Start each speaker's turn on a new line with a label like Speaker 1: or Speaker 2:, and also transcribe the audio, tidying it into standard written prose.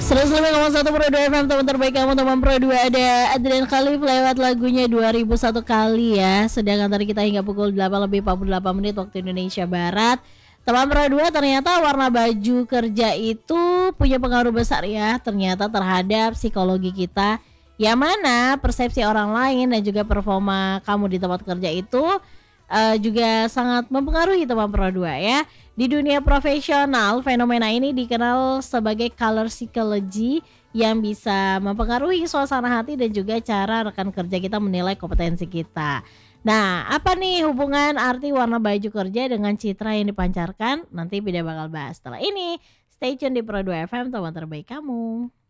Speaker 1: 105,1 Pro 2 FM, teman terbaik kamu, teman Pro 2. Ada Adrian Khalif lewat lagunya 2001 kali ya. Sedangkan tadi kita hingga pukul 8:48 waktu Indonesia Barat. Teman Pro 2, ternyata warna baju kerja itu punya pengaruh besar ya ternyata terhadap psikologi kita. Yang mana persepsi orang lain dan juga performa kamu di tempat kerja itu juga sangat mempengaruhi teman Pro 2 ya. Di dunia profesional, fenomena ini dikenal sebagai color psychology yang bisa mempengaruhi suasana hati dan juga cara rekan kerja kita menilai kompetensi kita. Nah, apa nih hubungan arti warna baju kerja dengan citra yang dipancarkan? Nanti Bida bakal bahas setelah ini. Stay tune di Pro 2 FM, teman terbaik kamu.